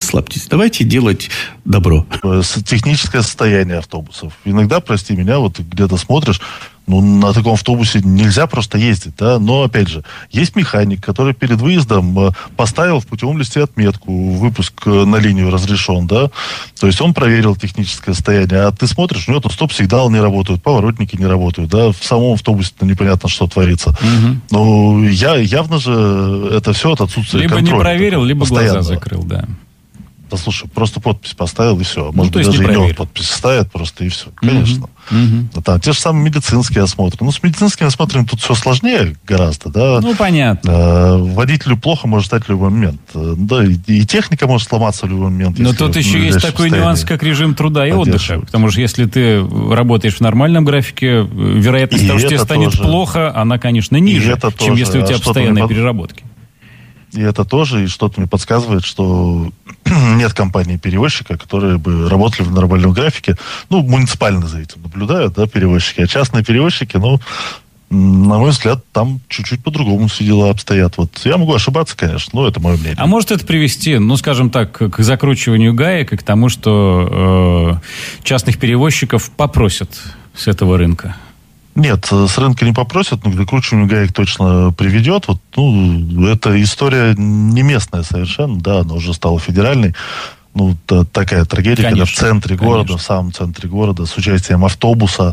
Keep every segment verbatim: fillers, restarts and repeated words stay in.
расслабьтесь, давайте делать добро. Техническое состояние автобусов. Иногда, прости меня, вот где-то смотришь, ну, на таком автобусе нельзя просто ездить, да, но, опять же, есть механик, который перед выездом поставил в путевом листе отметку, выпуск на линию разрешен, да, то есть он проверил техническое состояние, а ты смотришь, у него тут стоп-сигналы не работают, поворотники не работают, да, в самом автобусе-то непонятно, что творится. Угу. Ну, я, явно же это все от отсутствия либо контроля. Либо не проверил, либо глаза закрыл, да. Да слушай, просто подпись поставил и все. Может ну, быть, даже и не он подпись ставит просто и все. Конечно. Uh-huh. Да, те же самые медицинские осмотры. Ну, с медицинскими осмотрами тут все сложнее гораздо, да. Ну, понятно. А, водителю плохо может стать в любой момент. Да, и, и техника может сломаться в любой момент. Но тут еще есть такой нюанс, как режим труда и отдыха. Потому что если ты работаешь в нормальном графике, вероятность и того, что тебе станет тоже плохо, она, конечно, ниже, чем тоже. Если у тебя а постоянные под... переработки. И это тоже, и что-то мне подсказывает, что нет компании-перевозчика, которые бы работали в нормальном графике. Ну, муниципально за этим наблюдают, да, перевозчики. А частные перевозчики, ну, на мой взгляд, там чуть-чуть по-другому все дела обстоят. Вот я могу ошибаться, конечно, но это мое мнение. А может это привести, ну, скажем так, к закручиванию гаек и к тому, что э, частных перевозчиков попросят с этого рынка? Нет, с рынка не попросят, но к закручиванию гаек точно приведет. Вот, ну, эта история не местная совершенно, да, она уже стала федеральной. Ну, та, такая трагедия, конечно, когда в центре конечно. города, в самом центре города, с участием автобуса,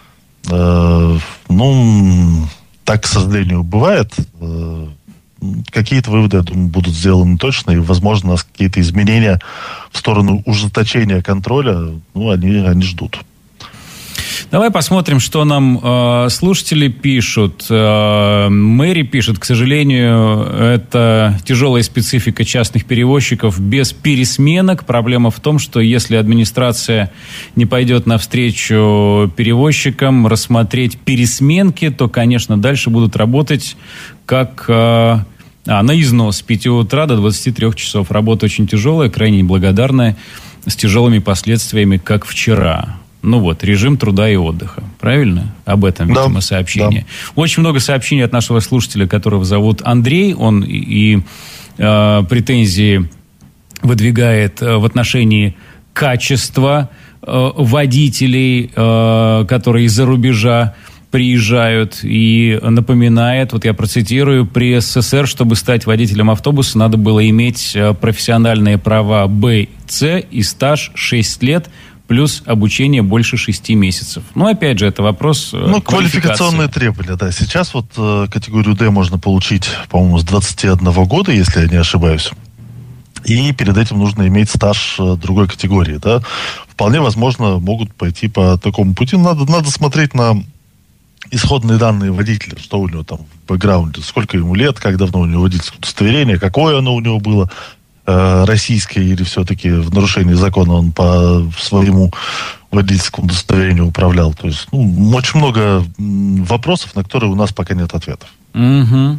э, ну, так, к сожалению, бывает. Э, какие-то выводы, я думаю, будут сделаны точно, и, возможно, нас какие-то изменения в сторону ужесточения контроля, ну, они, они ждут. Давай посмотрим, что нам э, слушатели пишут. Э, Мэри пишет, к сожалению, это тяжелая специфика частных перевозчиков без пересменок. Проблема в том, что если администрация не пойдет навстречу перевозчикам рассмотреть пересменки, то, конечно, дальше будут работать как... Э, а, на износ с пяти утра до двадцати трёх часов. Работа очень тяжелая, крайне неблагодарная, с тяжелыми последствиями, как вчера. Ну вот, режим труда и отдыха. Правильно? Об этом, видимо, да, сообщение. Да. Очень много сообщений от нашего слушателя, которого зовут Андрей. Он и, и э, претензии выдвигает в отношении качества э, водителей, э, которые из-за рубежа приезжают, и напоминает, вот я процитирую, при СССР, чтобы стать водителем автобуса, надо было иметь профессиональные права Б и С и стаж шесть лет, плюс обучение больше шести месяцев. Ну, опять же, это вопрос Ну, квалификационные требования, да. Сейчас вот э, категорию Д можно получить, по-моему, с двадцати одного года, если я не ошибаюсь. И перед этим нужно иметь стаж э, другой категории, да. Вполне возможно, могут пойти по такому пути. Надо, надо смотреть на исходные данные водителя, что у него там в бэкграунде, сколько ему лет, как давно у него водительское удостоверение, какое оно у него было, российское или все-таки в нарушении закона он по своему водительскому удостоверению управлял. То есть, ну, очень много вопросов, на которые у нас пока нет ответов. Угу.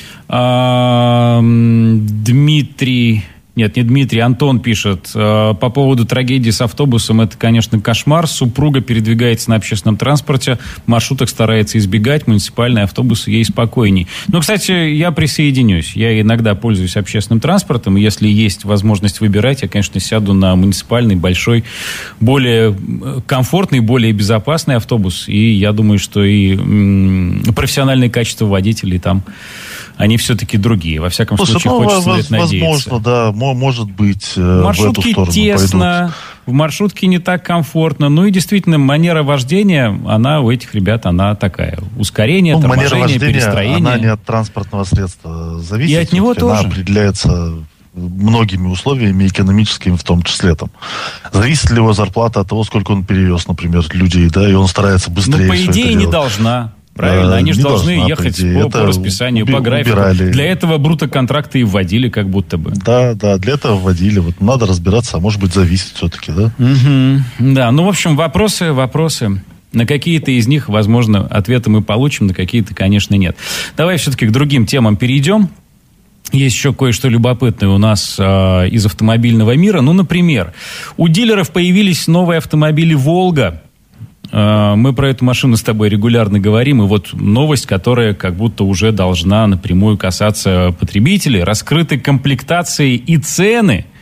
А, Дмитрий... Нет, не Дмитрий, Антон пишет. По поводу трагедии с автобусом, это, конечно, кошмар. Супруга передвигается на общественном транспорте, маршруток старается избегать, муниципальные автобусы ей спокойней. Но, кстати, я присоединюсь. Я иногда пользуюсь общественным транспортом, и если есть возможность выбирать, я, конечно, сяду на муниципальный, большой, более комфортный, более безопасный автобус. И я думаю, что и м- профессиональные качества водителей там, они все-таки другие. Во всяком Слушай, случае, ну, хочется воз, на это надеяться. Возможно, да, может быть, в маршрутке эту сторону тесно, пойдут. В маршрутке не так комфортно. Ну и действительно, манера вождения, она у этих ребят, она такая. Ускорение, ну, торможение, перестроение. Она не от транспортного средства зависит. И от него тоже. Она определяется многими условиями, экономическими в том числе. Там. Зависит ли его зарплата от того, сколько он перевез, например, людей, да, и он старается быстрее. Ну, по идее, не должна. Правильно, они же должны должна, ехать по, по, по расписанию, уби- по графику. Убирали. Для этого брутоконтракты и вводили, как будто бы. Да, да, для этого вводили. Вот надо разбираться, а может быть, зависит все-таки, да? Угу. Да, ну, в общем, вопросы, вопросы. На какие-то из них, возможно, ответы мы получим, на какие-то, конечно, нет. Давай все-таки к другим темам перейдем. Есть еще кое-что любопытное у нас э, из автомобильного мира. Ну, например, у дилеров появились новые автомобили «Волга». Мы про эту машину с тобой регулярно говорим, и вот новость, которая как будто уже должна напрямую касаться потребителей. Раскрыты комплектации и цены